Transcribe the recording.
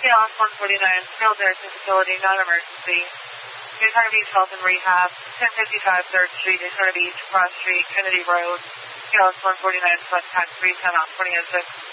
Chaos 149, skilled nursing facility, non-emergency. Daytona Beach Health and Rehab, 1055 3rd Street, Daytona Beach, Cross Street, Kennedy Road. Chaos 149, select tax 310 off 2006.